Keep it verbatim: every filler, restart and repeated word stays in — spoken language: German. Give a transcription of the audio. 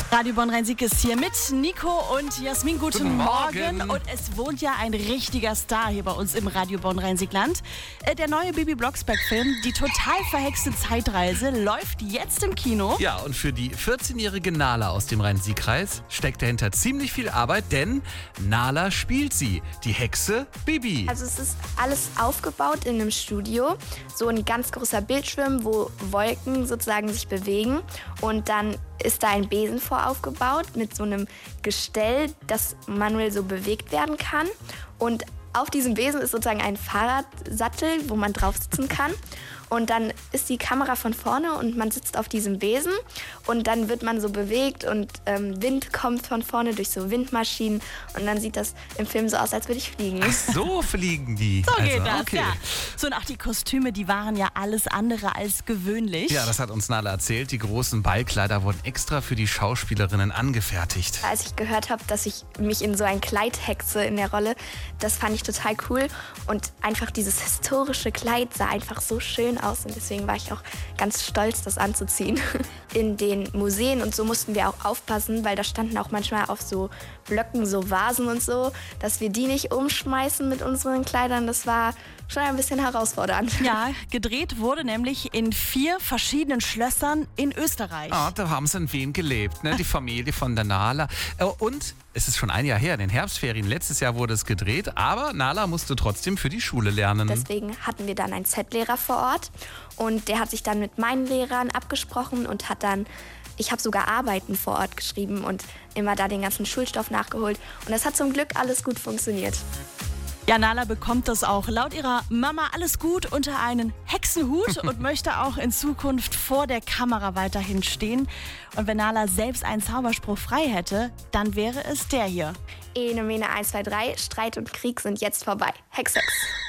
Radio Bonn-Rhein-Sieg ist hier mit Nico und Jasmin. Guten, Guten Morgen. Morgen. Und es wohnt ja ein richtiger Star hier bei uns im Radio Bonn-Rhein-Sieg-Land. Äh, Der neue Bibi Blocksberg-Film, die total verhexte Zeitreise, läuft jetzt im Kino. Ja, und für die vierzehnjährige Nala aus dem Rhein-Sieg-Kreis steckt dahinter ziemlich viel Arbeit, denn Nala spielt sie, die Hexe Bibi. Also es ist alles aufgebaut in einem Studio, so ein ganz großer Bildschirm, wo Wolken sozusagen sich bewegen und dann ist da ein Besen vor aufgebaut mit so einem Gestell, das manuell so bewegt werden kann. Und auf diesem Besen ist sozusagen ein Fahrradsattel, wo man drauf sitzen kann. Und dann ist die Kamera von vorne und man sitzt auf diesem Besen und dann wird man so bewegt und ähm, Wind kommt von vorne durch so Windmaschinen und dann sieht das im Film so aus, als würde ich fliegen. Ach, so fliegen die. So geht also, das, okay. ja. So, und auch die Kostüme, die waren ja alles andere als gewöhnlich. Ja, das hat uns Nala erzählt. Die großen Ballkleider wurden extra für die Schauspielerinnen angefertigt. Als ich gehört habe, dass ich mich in so ein Kleid hexe in der Rolle, das fand ich total cool und einfach dieses historische Kleid sah einfach so schön aus und deswegen war ich auch ganz stolz, das anzuziehen. In den Museen und so mussten wir auch aufpassen, weil da standen auch manchmal auf so Blöcken so Vasen und so, dass wir die nicht umschmeißen mit unseren Kleidern. Das war schon ein bisschen herausfordernd. Ja, gedreht wurde nämlich in vier verschiedenen Schlössern in Österreich. Ah, da haben sie in Wien gelebt, ne? Die Familie von der Nala. Äh, Und es ist schon ein Jahr her, in den Herbstferien. Letztes Jahr wurde es gedreht, aber Nala musste trotzdem für die Schule lernen. Deswegen hatten wir dann einen Z-Lehrer vor Ort und der hat sich dann mit meinen Lehrern abgesprochen und hat dann, ich habe sogar Arbeiten vor Ort geschrieben und immer da den ganzen Schulstoff nachgeholt und das hat zum Glück alles gut funktioniert. Ja, Nala bekommt das auch laut ihrer Mama alles gut unter einen Hexenhut und möchte auch in Zukunft vor der Kamera weiterhin stehen. Und wenn Nala selbst einen Zauberspruch frei hätte, dann wäre es der hier. Ene, Mene, eins, zwei, drei, Streit und Krieg sind jetzt vorbei. Hex, Hex.